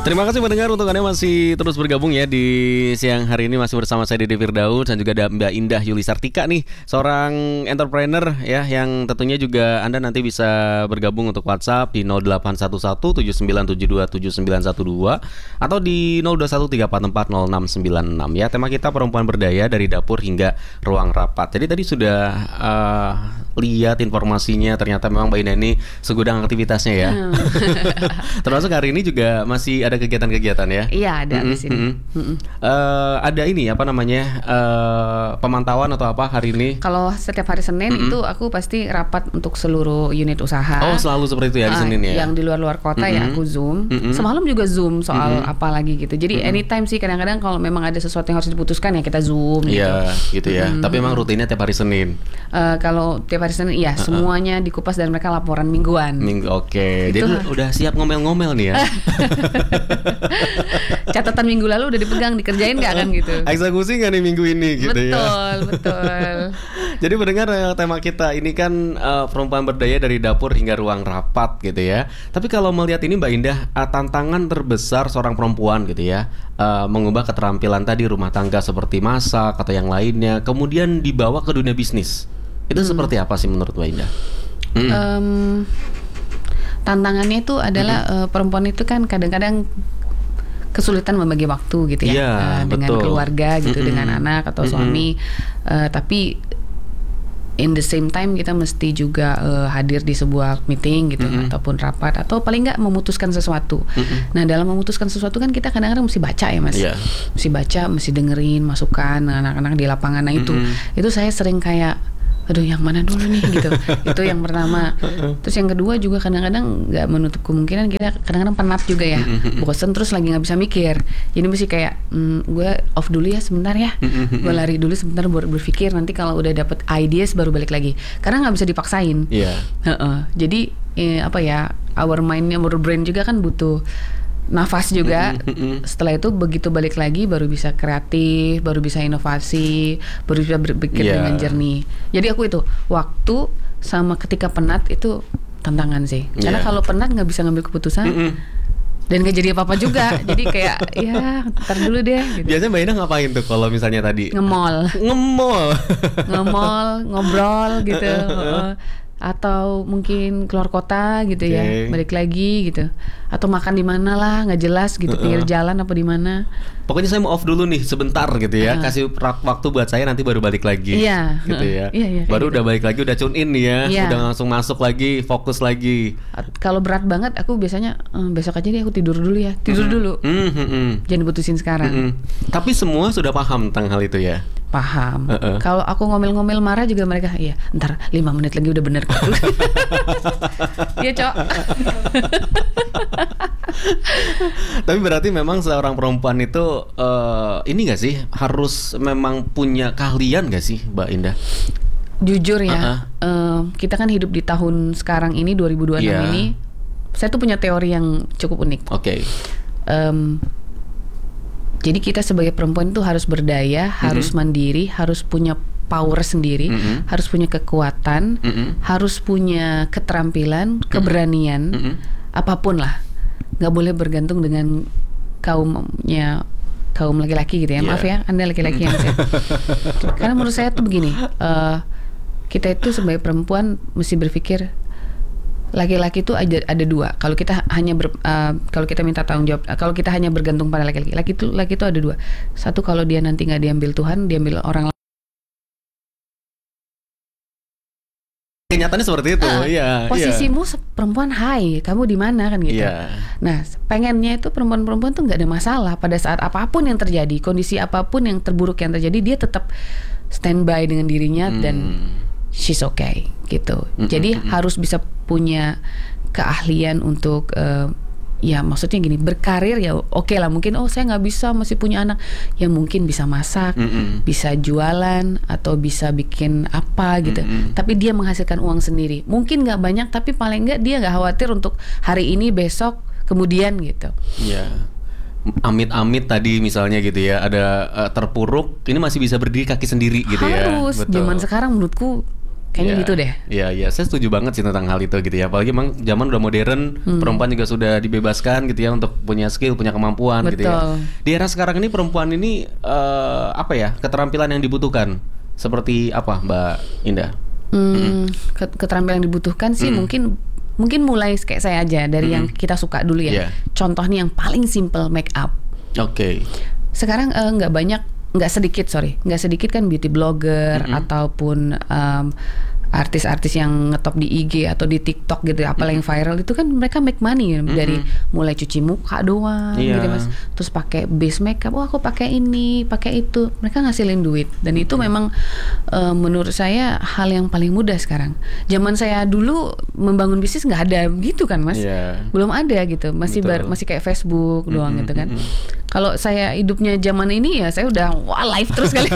Terima kasih pendengar untuk Anda masih terus bergabung ya di siang hari ini, masih bersama saya Dede Firdaus dan juga ada Mbak Indah Yuli Sartika nih, seorang entrepreneur ya, yang tentunya juga Anda nanti bisa bergabung untuk WhatsApp di 081179727912 atau di 0213440696 ya. Tema kita perempuan berdaya dari dapur hingga ruang rapat. Jadi tadi sudah lihat informasinya, ternyata memang Mbak Indah ini segudang aktivitasnya ya. Termasuk hari ini juga masih ada kegiatan-kegiatan ya? Iya, ada di sini. Ada ini apa namanya, pemantauan atau apa hari ini? Kalau setiap hari Senin itu aku pasti rapat untuk seluruh unit usaha. Oh, selalu seperti itu ya hari Senin ya? Yang di luar-luar kota ya aku Zoom. Semalam juga Zoom soal apa lagi gitu. Jadi anytime sih, kadang-kadang kalau memang ada sesuatu yang harus diputuskan ya kita Zoom gitu. Iya, gitu ya. Tapi memang rutinnya tiap hari Senin? Kalau tiap hari Senin, iya semuanya dikupas dan mereka laporan mingguan. Oke. Jadi udah siap ngomel-ngomel nih ya? Catatan minggu lalu udah dipegang, dikerjain nggak kan gitu? Eksekusi nggak nih minggu ini gitu ya? Betul. Jadi mendengar tema kita ini kan perempuan berdaya dari dapur hingga ruang rapat gitu ya. Tapi kalau melihat ini Mbak Indah, tantangan terbesar seorang perempuan gitu ya, mengubah keterampilan tadi rumah tangga seperti masak atau yang lainnya, kemudian dibawa ke dunia bisnis, itu seperti apa sih menurut Mbak Indah? Tantangannya itu adalah perempuan itu kan kadang-kadang kesulitan membagi waktu gitu ya, dengan keluarga gitu, dengan anak atau suami, tapi in the same time kita mesti juga hadir di sebuah meeting gitu, ataupun rapat, atau paling nggak memutuskan sesuatu. Nah, dalam memutuskan sesuatu kan kita kadang-kadang mesti baca ya Mas, mesti baca, mesti dengerin masukan anak-anak di lapangan. Nah itu saya sering kayak, aduh yang mana dulu nih gitu. Itu yang pertama. Terus yang kedua juga kadang-kadang nggak menutup kemungkinan kita kadang-kadang penat juga ya, bosen terus lagi nggak bisa mikir. Jadi mesti kayak gue off dulu ya sebentar ya, gue lari dulu sebentar buat berpikir, nanti kalau udah dapet ideas baru balik lagi, karena nggak bisa dipaksain. Jadi apa ya, our mindnya, our brain juga kan butuh nafas juga. Setelah itu begitu balik lagi baru bisa kreatif, baru bisa inovasi, baru bisa berpikir dengan jernih. Jadi aku itu waktu sama ketika penat itu tantangan sih. Karena kalau penat nggak bisa ngambil keputusan dan nggak jadi apa-apa juga. Jadi kayak ya ntar dulu deh gitu. Biasanya Mbak Indah ngapain tuh kalau misalnya tadi? Ngemol, ngobrol gitu. Atau mungkin keluar kota gitu ya, balik lagi gitu, atau makan di mana lah nggak jelas gitu, pinggir jalan apa di mana. Pokoknya saya mau off dulu nih sebentar gitu ya, kasih waktu buat saya, nanti baru balik lagi. Gitu ya. Baru udah balik lagi, udah tune in nih ya, udah langsung masuk lagi, fokus lagi. Kalau berat banget aku biasanya besok aja deh aku tidur dulu ya, dulu. Jangan putusin sekarang. Tapi semua sudah paham tentang hal itu ya? Paham. Kalau aku ngomel-ngomel marah juga mereka, iya ntar 5 menit lagi udah bener. Iya Cok. Tapi berarti memang seorang perempuan itu ini gak sih, harus memang punya keahlian gak sih Mbak Indah? Jujur ya, kita kan hidup di tahun sekarang ini 2026 ini, saya tuh punya teori yang cukup unik. Jadi kita sebagai perempuan itu harus berdaya, harus mandiri, harus punya power sendiri, harus punya kekuatan, harus punya keterampilan, keberanian, apapun lah. Nggak boleh bergantung dengan kaum laki-laki gitu ya. Maaf ya, Anda laki-laki yang saya. Karena menurut saya tuh begini, kita itu sebagai perempuan mesti berpikir, laki-laki itu ada dua. Kalau kita hanya kalau kita minta tanggung jawab, kalau kita hanya bergantung pada laki-laki, laki itu ada dua. Satu, kalau dia nanti nggak diambil Tuhan, diambil orang lain. Kenyataannya seperti itu. Posisimu perempuan, hai, kamu di mana kan gitu. Nah, pengennya itu perempuan-perempuan tuh nggak ada masalah pada saat apapun yang terjadi, kondisi apapun yang terburuk yang terjadi, dia tetap standby dengan dirinya dan she's okay gitu. Jadi harus bisa punya keahlian untuk ya maksudnya gini, berkarir ya oke lah, mungkin saya nggak bisa, masih punya anak, ya mungkin bisa masak, bisa jualan atau bisa bikin apa gitu, tapi dia menghasilkan uang sendiri, mungkin nggak banyak tapi paling nggak dia nggak khawatir untuk hari ini, besok, kemudian gitu. Amit-amit tadi misalnya gitu ya, ada terpuruk, ini masih bisa berdiri kaki sendiri gitu ya. Harus, zaman sekarang menurutku Kayaknya gitu deh. Iya, saya setuju banget sih tentang hal itu gitu ya. Apalagi emang zaman udah modern, perempuan juga sudah dibebaskan gitu ya untuk punya skill, punya kemampuan. Betul. Gitu ya. Di era sekarang ini perempuan ini apa ya, keterampilan yang dibutuhkan seperti apa, Mbak Indah? Keterampilan yang dibutuhkan sih mungkin mulai kayak saya aja dari yang kita suka dulu ya. Yeah. Contoh nih yang paling simple, make up. Oke. Sekarang nggak sedikit kan beauty blogger ataupun artis-artis yang ngetop di IG atau di TikTok gitu, apalah yang viral itu kan mereka make money dari mulai cuci muka doang gitu Mas, terus pakai base makeup, aku pakai ini, pakai itu, mereka ngasilin duit dan itu memang menurut saya hal yang paling mudah sekarang. Zaman saya dulu membangun bisnis nggak ada gitu kan Mas, belum ada gitu, masih kayak Facebook doang gitu kan. Kalau saya hidupnya zaman ini ya saya udah live terus kali.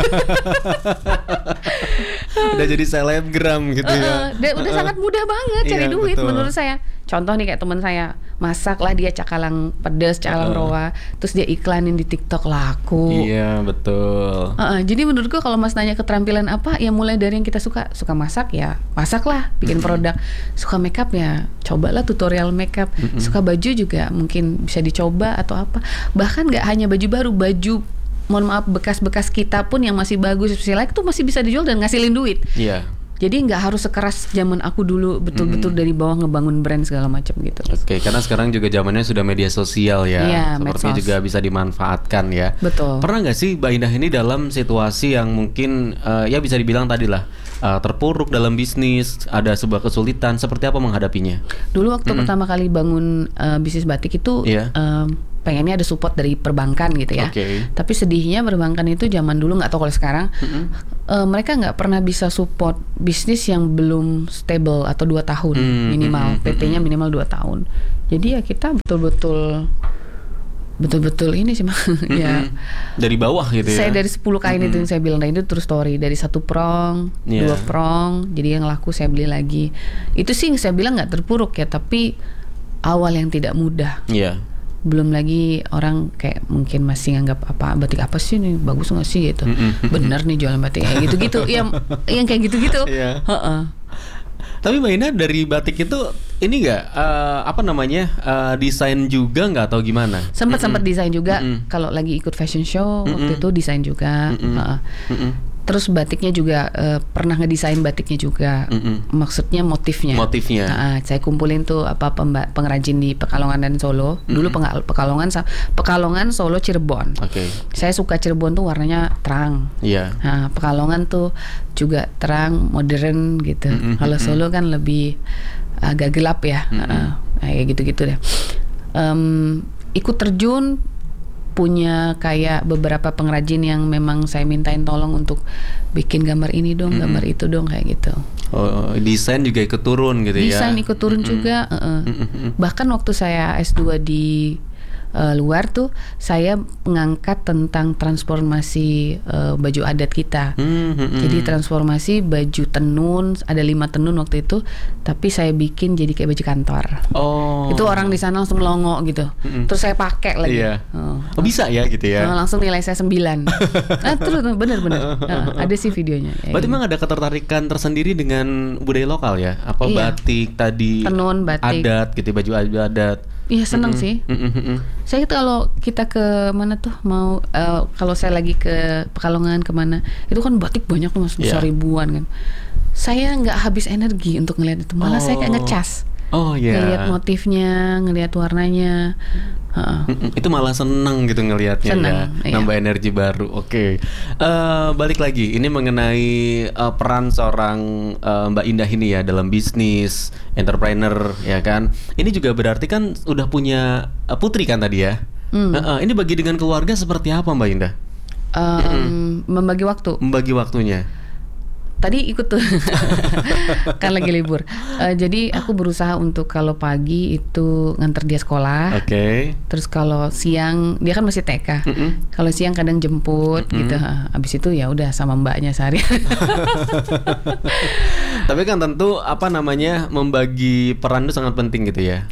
Udah jadi selebgram gitu ya. Udah sangat mudah banget cari duit menurut saya. Contoh nih kayak teman saya, masaklah dia cakalang pedas, cakalang rawa, terus dia iklanin di TikTok, laku. Iya, betul. Jadi menurutku kalau Mas nanya keterampilan apa, ya mulai dari yang kita suka masak ya, masaklah, bikin produk. Suka makeup ya, cobalah tutorial makeup. Suka baju juga mungkin bisa dicoba atau apa. Bahkan nggak hanya baju baru, mohon maaf bekas-bekas kita pun yang masih bagus, like tuh masih bisa dijual dan ngasilin duit. Iya. Jadi nggak harus sekeras zaman aku dulu betul-betul dari bawah ngebangun brand segala macam gitu. Oke, karena sekarang juga zamannya sudah media sosial ya, sepertinya juga bisa dimanfaatkan ya. Betul. Pernah nggak sih Mbak Indah ini dalam situasi yang mungkin ya bisa dibilang tadi lah terpuruk dalam bisnis, ada sebuah kesulitan, seperti apa menghadapinya? Dulu waktu pertama kali bangun bisnis batik itu pengennya ada support dari perbankan gitu ya. Tapi sedihnya perbankan itu zaman dulu, nggak tahu kalau sekarang, mereka nggak pernah bisa support bisnis yang belum stable atau 2 tahun minimal, PT-nya minimal 2 tahun. Jadi ya kita betul-betul ini sih ya. Dari bawah gitu ya. Saya dari 10 kain itu yang saya bilang, itu true story, dari 1 prong, 2 prong, jadi yang laku saya beli lagi. Itu sih saya bilang nggak terpuruk ya, tapi awal yang tidak mudah. Belum lagi orang kayak mungkin masih nganggap apa batik apa sih nih, bagus nggak sih gitu. Bener nih jualan batik kayak gitu-gitu. yang kayak gitu-gitu. Tapi Mbak Indah dari batik itu ini nggak desain juga nggak atau gimana? Sempat desain juga. Kalau lagi ikut fashion show waktu itu desain juga. Terus batiknya juga pernah ngedesain batiknya juga. Maksudnya motifnya. Saya kumpulin tuh pengrajin di Pekalongan dan Solo. Dulu Pekalongan, Solo, Cirebon. Saya suka Cirebon tuh warnanya terang. Nah, Pekalongan tuh juga terang, modern gitu. Kalau Solo kan lebih agak gelap ya. Kayak gitu-gitu deh. Ikut terjun, punya kayak beberapa pengrajin yang memang saya mintain tolong untuk bikin gambar ini dong, gambar itu dong, kayak gitu. Desain juga ikut turun gitu ya? Desain ikut turun juga. Bahkan waktu saya S2 di luar tuh, saya mengangkat tentang transformasi baju adat kita. Jadi transformasi baju tenun, ada 5 tenun waktu itu, tapi saya bikin jadi kayak baju kantor. Itu orang di sana langsung melongo gitu. Terus saya pakai lagi. Bisa ya gitu ya? Langsung nilai saya 9. Terus bener-bener. Ada sih videonya. Berarti memang ada ketertarikan tersendiri dengan budaya lokal ya? Apa batik tadi? Tenun, batik, adat gitu, baju adat. Iya, seneng sih. Saya kalau kita ke mana tuh mau kalau saya lagi ke Pekalongan kemana, itu kan batik banyak tuh Mas, bisa ribuan kan. Saya nggak habis energi untuk ngeliat itu, malah saya kayak ngecas. Ngeliat motifnya, ngeliat warnanya. Itu malah seneng gitu ngelihatnya ya, nambah energi baru. Balik lagi, ini mengenai peran seorang Mbak Indah ini ya dalam bisnis, entrepreneur ya kan. Ini juga berarti kan udah punya putri kan tadi ya. Ini bagi dengan keluarga seperti apa Mbak Indah? Membagi waktunya. Tadi ikut tuh kan lagi libur. Jadi aku berusaha untuk kalau pagi itu nganter dia sekolah. Terus kalau siang dia kan masih TK. Kalau siang kadang jemput gitu. Abis itu ya udah sama mbaknya sehari. Tapi kan tentu membagi peran itu sangat penting gitu ya.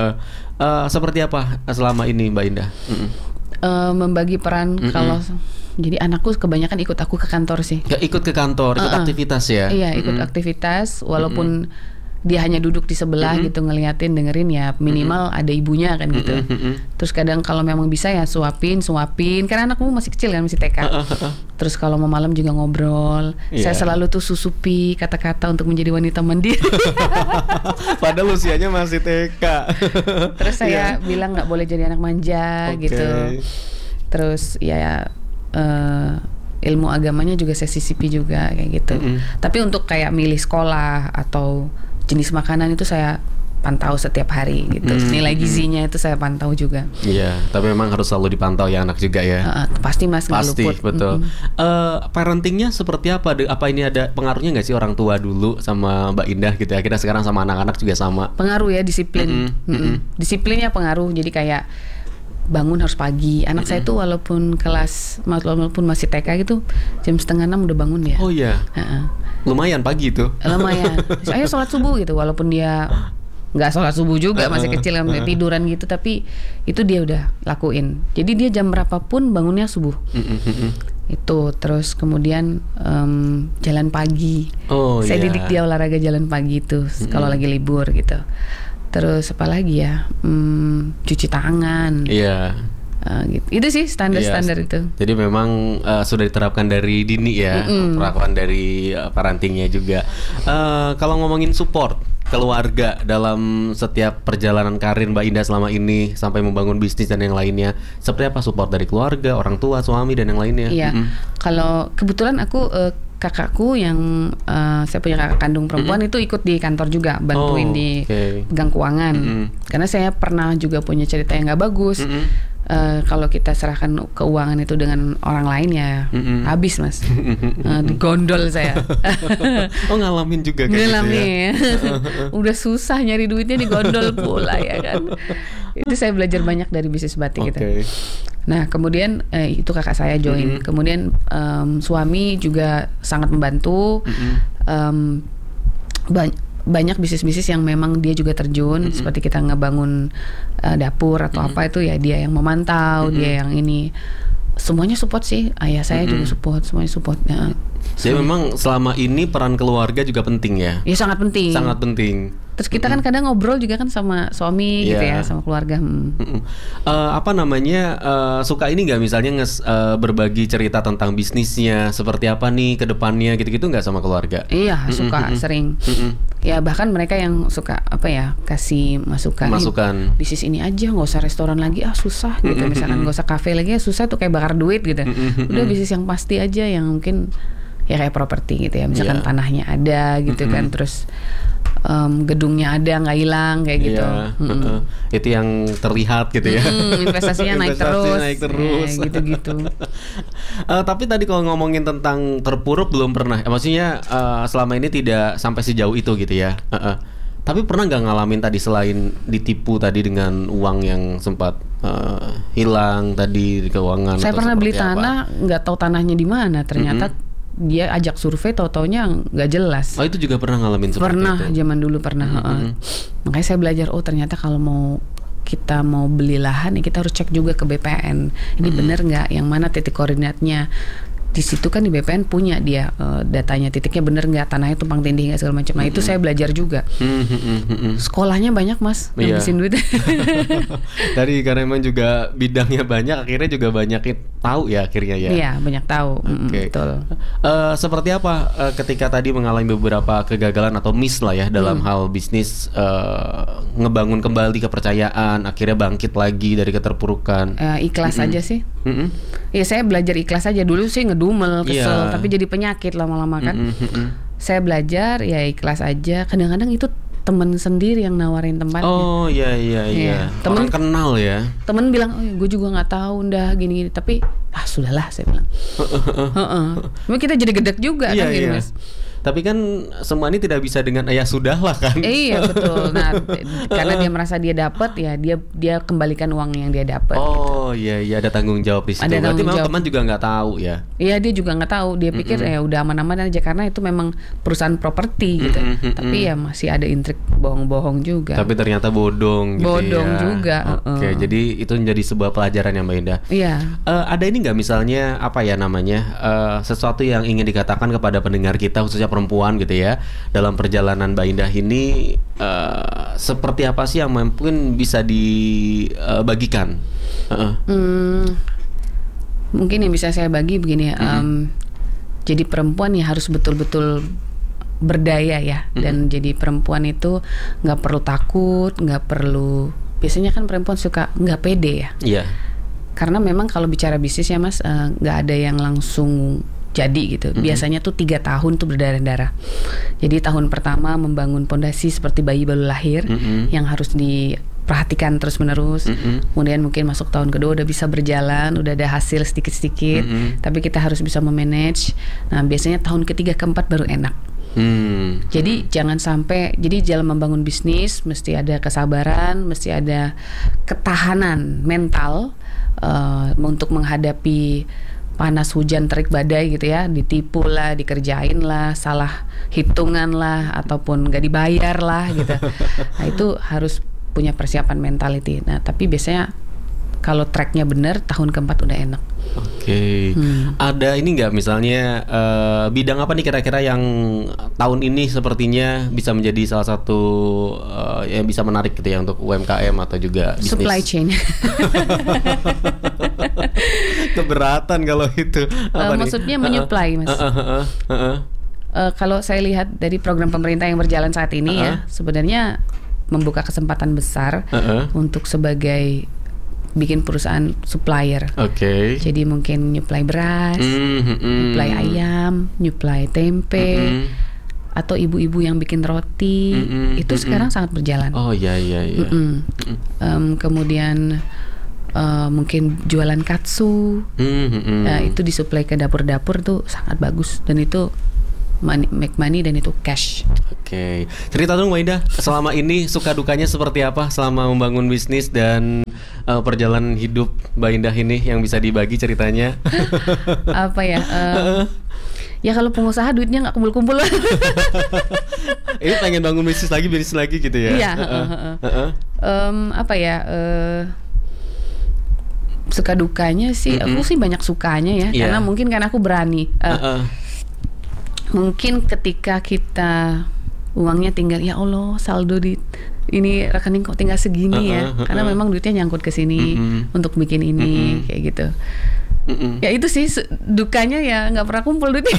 Iya. Seperti apa selama ini Mbak Indah? Membagi peran kalau Jadi anakku kebanyakan ikut aku ke kantor sih. Ya, ikut ke kantor, ikut aktivitas ya. Iya, ikut aktivitas walaupun dia hanya duduk di sebelah gitu ngeliatin, dengerin, ya minimal ada ibunya kan gitu. Terus kadang kalau memang bisa ya suapin karena anakmu masih kecil kan, masih TK. Terus kalau mau malam juga ngobrol. Saya selalu tuh susupi kata-kata untuk menjadi wanita mandiri. Padahal usianya masih TK. Terus saya bilang nggak boleh jadi anak manja gitu. Terus ya ilmu agamanya juga saya sisipi juga kayak gitu. Tapi untuk kayak milih sekolah atau jenis makanan itu saya pantau setiap hari gitu. Nilai gizinya itu saya pantau juga. Iya, tapi memang harus selalu dipantau ya anak juga ya. Pasti Mas, nggak luput. Pasti, betul. Parentingnya seperti apa? Apa ini ada pengaruhnya nggak sih orang tua dulu sama Mbak Indah gitu ya? Kita sekarang sama anak-anak juga sama. Pengaruh ya, disiplin. Disiplinnya pengaruh. Jadi kayak bangun harus pagi. Anak saya tuh walaupun masih TK gitu, jam 5:30 udah bangun ya. Oh iya. Lumayan pagi itu. Lumayan. Saya sholat subuh gitu, walaupun dia nggak sholat subuh juga, masih kecil kan, tiduran gitu, tapi itu dia udah lakuin. Jadi dia jam berapapun bangunnya subuh. Itu terus kemudian jalan pagi. Saya didik dia olahraga jalan pagi itu kalau lagi libur gitu. Terus apa lagi ya, cuci tangan. Iya. Gitu. Itu sih standar itu. Jadi memang sudah diterapkan dari dini ya, perlakuan dari parentingnya juga. Kalau ngomongin support keluarga dalam setiap perjalanan karir Mbak Indah selama ini sampai membangun bisnis dan yang lainnya, seperti apa support dari keluarga, orang tua, suami dan yang lainnya? Iya. Kalau kebetulan aku kakakku yang saya punya kakak kandung perempuan itu ikut di kantor juga, bantuin di pegang keuangan. Karena saya pernah juga punya cerita yang nggak bagus. Kalau kita serahkan keuangan itu dengan orang lain ya habis Mas. Digondol saya. Ngalamin juga kayak ngalamin gitu ya. Udah susah nyari duitnya, digondol pula ya kan. Itu saya belajar banyak dari bisnis batik gitu. Nah kemudian itu kakak saya join. Kemudian suami juga sangat membantu. Banyak bisnis-bisnis yang memang dia juga terjun, seperti kita ngebangun dapur atau apa itu ya dia yang memantau, dia yang ini. Semuanya support sih, ayah saya juga support, semuanya support. Jadi memang selama ini peran keluarga juga penting ya? Ya sangat penting. Sangat penting. Terus kita kan kadang ngobrol juga kan sama suami gitu ya, sama keluarga. Suka ini nggak misalnya berbagi cerita tentang bisnisnya, seperti apa nih ke depannya gitu-gitu nggak sama keluarga? Iya, suka sering. Ya bahkan mereka yang suka kasih masukan. Bisnis ini aja, nggak usah restoran lagi, susah gitu. Misalkan nggak usah kafe lagi, susah tuh, kayak bakar duit gitu. Udah bisnis yang pasti aja, yang mungkin ya kayak properti gitu ya. Misalkan tanahnya ada gitu kan, terus gedungnya ada, nggak hilang kayak gitu. Itu yang terlihat gitu ya. Investasinya naik terus. Gitu-gitu. Tapi tadi kalau ngomongin tentang terpuruk belum pernah. Maksudnya selama ini tidak sampai sejauh itu gitu ya. Tapi pernah nggak ngalamin tadi, selain ditipu tadi dengan uang yang sempat hilang tadi di keuangan? Saya pernah beli tanah, nggak tahu tanahnya di mana. Ternyata dia ajak survei, tau-taunya nggak jelas. Itu juga pernah ngalamin seperti itu? Pernah, zaman dulu pernah. Makanya saya belajar, ternyata kalau kita mau beli lahan, kita harus cek juga ke BPN. Ini bener nggak, yang mana titik koordinatnya. Di situ kan di BPN punya dia datanya, titiknya bener nggak, tanahnya tumpang tindih nggak, segala macam. Nah itu saya belajar juga. Sekolahnya banyak Mas, ngabisin duit. Dari karena memang juga bidangnya banyak, akhirnya juga banyak tahu ya akhirnya ya. Iya, banyak tahu. Betul. Seperti apa ketika tadi mengalami beberapa kegagalan atau miss lah ya dalam hal bisnis, ngebangun kembali kepercayaan, akhirnya bangkit lagi dari keterpurukan? Ikhlas aja sih. Ya saya belajar ikhlas aja. Dulu sih ngedumel, kesel, tapi jadi penyakit lama-lama kan. Saya belajar ya ikhlas aja. Kadang-kadang itu temen sendiri yang nawarin tempatnya. Oh iya. Temen kenal ya. Temen bilang, gue juga nggak tahu dah gini-gini. Tapi sudahlah saya bilang. Tapi kita jadi gedek juga kan gitu Mas. Tapi kan semua ini tidak bisa dengan ya sudah lah kan. Iya betul. Nah karena dia merasa dia dapat, ya dia kembalikan uang yang dia dapat. Oh iya ada tanggung jawab di situ. Berarti memang teman juga nggak tahu ya? Iya, dia juga nggak tahu. Dia pikir ya udah aman-aman aja karena itu memang perusahaan properti gitu. Tapi ya masih ada intrik bohong-bohong juga. Tapi ternyata bodong gitu. Bodong ya. juga. Oke, jadi itu menjadi sebuah pelajaran ya Mbak Indah. Iya. Ada ini nggak misalnya apa ya namanya sesuatu yang ingin dikatakan kepada pendengar kita khususnya perempuan gitu ya dalam perjalanan Mbak Indah ini seperti apa sih yang mungkin bisa dibagikan? Mungkin yang bisa saya bagi begini ya. Jadi perempuan ya harus betul-betul berdaya ya. Dan jadi perempuan itu nggak perlu takut, nggak perlu. Biasanya kan perempuan suka nggak pede ya. Iya. Karena memang kalau bicara bisnis ya Mas, nggak ada yang langsung jadi gitu. Biasanya tuh 3 tahun tuh berdarah-darah. Jadi tahun pertama membangun pondasi seperti bayi baru lahir yang harus diperhatikan terus-menerus. Kemudian mungkin masuk tahun kedua udah bisa berjalan, udah ada hasil sedikit-sedikit. Tapi kita harus bisa memanage. Nah, biasanya tahun ketiga keempat baru enak. Jadi jangan sampai, jadi dalam membangun bisnis mesti ada kesabaran, mesti ada ketahanan mental untuk menghadapi panas hujan terik badai gitu ya, ditipu lah, dikerjain lah, salah hitungan lah, ataupun nggak dibayar lah gitu. Nah itu harus punya persiapan mentality. Nah tapi biasanya kalau tracknya bener tahun keempat udah enak. Oke. Ada ini nggak misalnya bidang apa nih kira-kira yang tahun ini sepertinya bisa menjadi salah satu yang bisa menarik gitu ya untuk UMKM atau juga bisnis? Supply chain. Keberatan kalau itu. Maksudnya menyuplai Mas. Kalau saya lihat dari program pemerintah yang berjalan saat ini ya, sebenarnya membuka kesempatan besar untuk sebagai bikin perusahaan supplier. Oke. Jadi mungkin nyuplai beras, nyuplai ayam, nyuplai tempe, atau ibu-ibu yang bikin roti, itu sekarang sangat berjalan. Oh iya. Kemudian mungkin jualan katsu, itu disuplai ke dapur-dapur tuh sangat bagus dan itu make money dan itu cash. Oke. Cerita dong Mbak Indah, selama ini suka dukanya seperti apa selama membangun bisnis dan perjalanan hidup Mbak Indah ini yang bisa dibagi ceritanya? Apa ya? Ya kalau pengusaha duitnya nggak kumpul-kumpul. Ini pengen bangun bisnis lagi gitu ya? Iya. Apa ya? Suka dukanya sih, aku sih banyak sukanya ya, karena mungkin karena aku berani. Mungkin ketika kita uangnya tinggal, ya Allah saldo di ini rekening kok tinggal segini ya, karena memang duitnya nyangkut ke sini untuk bikin ini kayak gitu. Ya itu sih dukanya ya nggak pernah kumpul duitnya.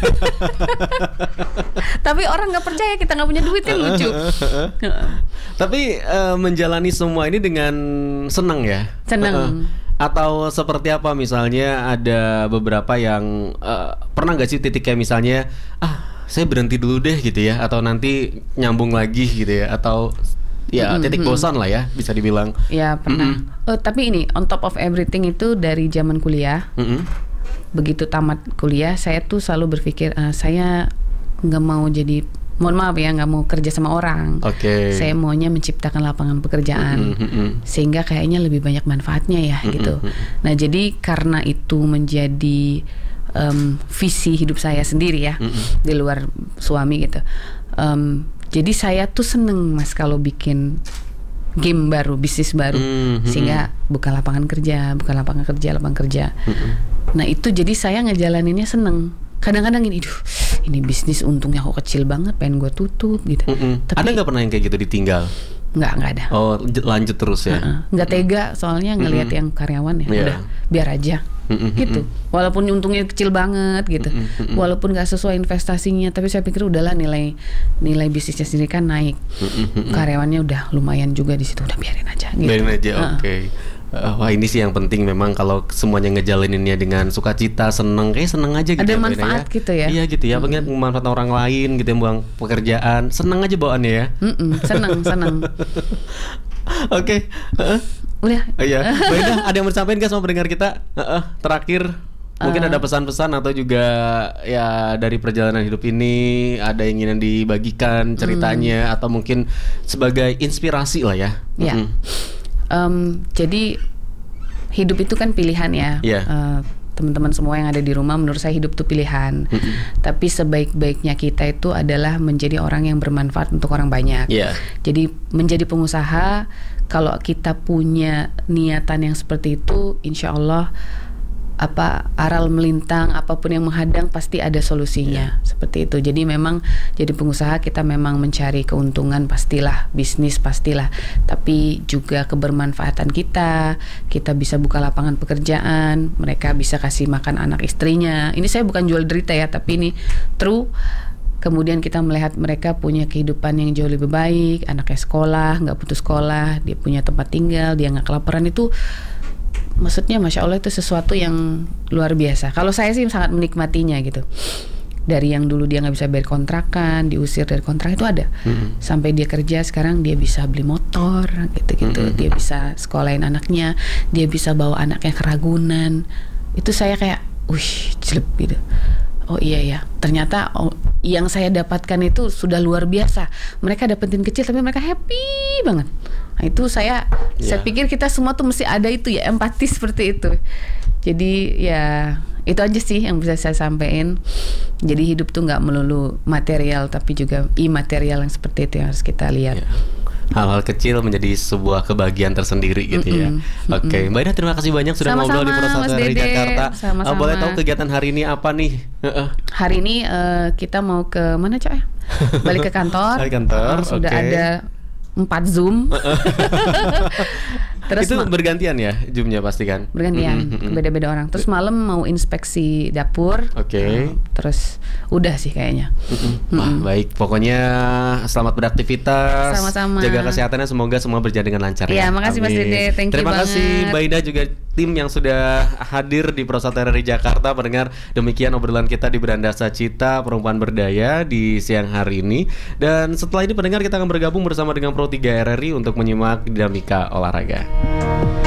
Tapi orang nggak percaya kita nggak punya duit yang lucu. Tapi menjalani semua ini dengan senang ya? Senang. Atau seperti apa misalnya ada beberapa yang pernah nggak sih titiknya misalnya saya berhenti dulu deh gitu ya, atau nanti nyambung lagi gitu ya, atau ya titik bosan lah ya bisa dibilang. Ya pernah. Tapi ini on top of everything itu dari zaman kuliah. Begitu tamat kuliah saya tuh selalu berpikir saya nggak mau jadi, mohon maaf ya, nggak mau kerja sama orang. Saya maunya menciptakan lapangan pekerjaan, sehingga kayaknya lebih banyak manfaatnya ya gitu. Nah jadi karena itu menjadi visi hidup saya sendiri ya, di luar suami gitu. Jadi saya tuh seneng Mas kalau bikin game baru, bisnis baru, sehingga buka lapangan kerja. Nah itu jadi saya ngejalaninnya seneng. Kadang-kadang ini bisnis untungnya kok kecil banget, pengen gue tutup gitu. Tapi ada nggak pernah yang kayak gitu ditinggal? Nggak ada. Oh lanjut terus ya? Nggak tega soalnya ngelihat yang karyawan ya, udah biar aja gitu. Walaupun untungnya kecil banget gitu, walaupun nggak sesuai investasinya, tapi saya pikir udahlah nilai bisnisnya sendiri kan naik, karyawannya udah lumayan juga di situ, udah biarin aja. Gitu. Biarin aja, oke. Wah ini sih yang penting memang kalau semuanya ngejalaninnya dengan sukacita, seneng aja gitu. Ada manfaat gitu ya. Iya gitu ya, pengen memanfaatkan orang lain gitu, yang buang pekerjaan, seneng aja bawaannya ya. Seneng. Oke. Udah. Iya. Mbak ada yang mau disampaikan nggak sama pendengar kita? Terakhir mungkin ada pesan-pesan atau juga ya dari perjalanan hidup ini ada yang ingin dibagikan ceritanya atau mungkin sebagai inspirasi lah ya. Jadi hidup itu kan pilihan ya. Teman-teman semua yang ada di rumah, menurut saya hidup itu pilihan. Tapi sebaik-baiknya kita itu adalah menjadi orang yang bermanfaat untuk orang banyak. Jadi menjadi pengusaha, kalau kita punya niatan yang seperti itu, insya Allah aral melintang, apapun yang menghadang pasti ada solusinya. Seperti itu. Jadi memang jadi pengusaha kita memang mencari keuntungan pastilah, bisnis pastilah, tapi juga kebermanfaatan kita bisa buka lapangan pekerjaan, mereka bisa kasih makan anak istrinya. Ini saya bukan jual derita ya, tapi ini true. Kemudian kita melihat mereka punya kehidupan yang jauh lebih baik, anaknya sekolah, nggak putus sekolah, dia punya tempat tinggal, dia nggak kelaparan. Itu maksudnya Masya Allah itu sesuatu yang luar biasa. Kalau saya sih sangat menikmatinya gitu. Dari yang dulu dia nggak bisa bayar kontrakan, diusir dari kontrak itu ada. Sampai dia kerja sekarang dia bisa beli motor gitu-gitu. Dia bisa sekolahin anaknya, dia bisa bawa anaknya ke Ragunan. Itu saya kayak, jelek gitu. Oh iya ya, ternyata yang saya dapatkan itu sudah luar biasa. Mereka dapetin kecil tapi mereka happy banget. Nah itu saya pikir kita semua tuh mesti ada itu ya, empati seperti itu. Jadi ya itu aja sih yang bisa saya sampaikan. Jadi hidup tuh nggak melulu material, tapi juga imaterial yang seperti itu yang harus kita lihat. Hal-hal kecil menjadi sebuah kebahagiaan tersendiri gitu ya. Oke, Mbak Ida terima kasih banyak sudah ngobrol di Prosata dari Jakarta. Boleh tahu kegiatan hari ini apa nih? Hari ini kita mau ke mana Cak? Balik ke kantor. Sudah ada 4 Zoom. Terus itu bergantian ya Zoom-nya pasti kan? Bergantian, beda-beda orang. Terus malam mau inspeksi dapur. Terus udah sih kayaknya. Wah, baik. Pokoknya selamat beraktivitas. Sama-sama. Jaga kesehatannya, semoga semua berjalan dengan lancar ya. Makasih Mas Dede. Terima kasih Mbak Ida juga tim yang sudah hadir di Prosata dari Jakarta. Pendengar, demikian obrolan kita di Berandasa Cita Perempuan Berdaya di siang hari ini. Dan setelah ini pendengar kita akan bergabung bersama dengan Pro 3 RRI untuk menyimak dinamika olahraga.